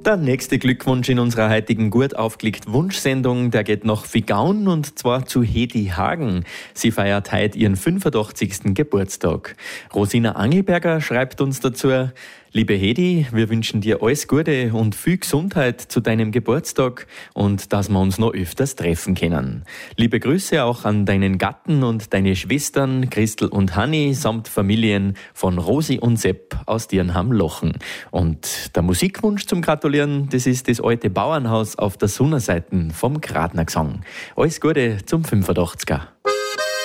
Der nächste Glückwunsch in unserer heutigen gut aufgelegten Wunschsendung, der geht nach Vigaun und zwar zu Hedi Hagen. Sie feiert heute ihren 85. Geburtstag. Rosina Angelberger schreibt uns dazu: Liebe Hedi, wir wünschen dir alles Gute und viel Gesundheit zu deinem Geburtstag und dass wir uns noch öfters treffen können. Liebe Grüße auch an deinen Gatten und deine Schwestern Christel und Hanni samt Familien von Rosi und Sepp aus Dirnham-Lochen. Und der Musikwunsch zum Gratulieren, das ist das alte Bauernhaus auf der Sunnerseiten vom Gradner Gesang. Alles Gute zum 85er.